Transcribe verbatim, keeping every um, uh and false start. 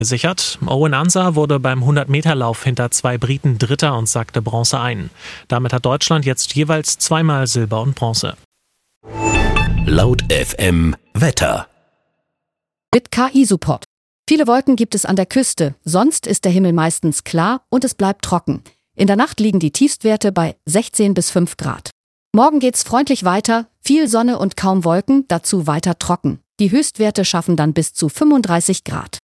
Gesichert. Owen Ansah wurde beim hundert-Meter-Lauf hinter zwei Briten Dritter und sackte Bronze ein. Damit hat Deutschland jetzt jeweils zweimal Silber und Bronze. Laut F M Wetter. Mit K I-Support. Viele Wolken gibt es an der Küste, sonst ist der Himmel meistens klar und es bleibt trocken. In der Nacht liegen die Tiefstwerte bei sechzehn bis fünf Grad. Morgen geht's freundlich weiter, viel Sonne und kaum Wolken, dazu weiter trocken. Die Höchstwerte schaffen dann bis zu fünfunddreißig Grad.